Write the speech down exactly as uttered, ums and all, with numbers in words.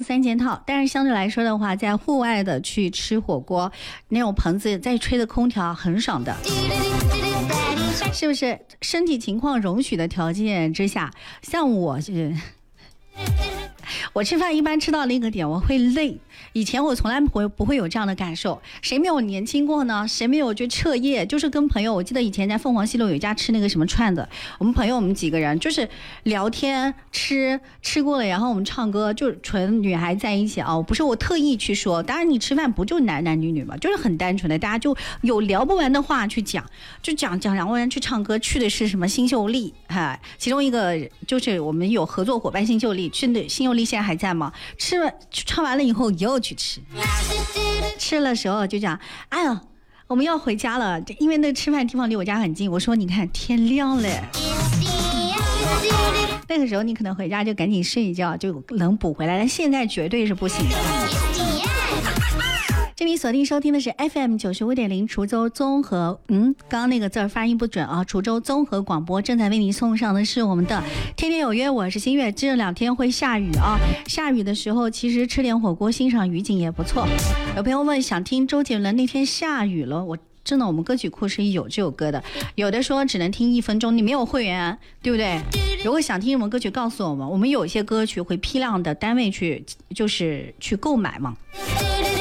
三件套，但是相对来说的话，在户外的去吃火锅，那种棚子在吹的空调很爽的，是不是？身体情况容许的条件之下，像我是。我吃饭一般吃到那个点我会累，以前我从来不会不会有这样的感受。谁没有年轻过呢？谁没有就彻夜就是跟朋友，我记得以前在凤凰西路有一家吃那个什么串子，我们朋友我们几个人就是聊天吃吃过了，然后我们唱歌，就纯女孩在一起啊，不是我特意去说。当然你吃饭不就男男女女嘛，就是很单纯的，大家就有聊不完的话去讲，就讲讲两个人去唱歌，去的是什么新秀丽哈，其中一个就是我们有合作伙伴新秀丽，去的新秀丽现在还在吗？吃了唱完了以后又去吃，吃的时候就讲，哎呀，我们要回家了，因为那吃饭地方离我家很近。我说你看天亮了，那个时候你可能回家就赶紧睡一觉就能补回来，但现在绝对是不行的。这里锁定收听的是 F M 九十五点零滁州综合，嗯，刚刚那个字儿发音不准啊。滁州综合广播正在为你送上的是我们的天天有约，我是新月。这两天会下雨啊，下雨的时候其实吃点火锅欣赏雨景也不错。有朋友问想听周杰伦那天下雨了，我真的我们歌曲库是有这首歌的，有的说只能听一分钟，你没有会员对不对？如果想听什么歌曲告诉我们，我们有一些歌曲会批量的单位去就是去购买嘛。